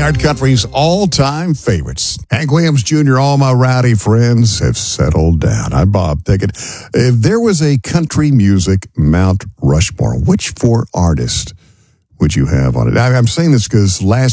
Art Country's all-time favorites. Hank Williams Jr., All My Rowdy Friends Have Settled Down. I'm Bob Pickett. If there was a country music Mount Rushmore, which four artists would you have on it? I'm saying this because last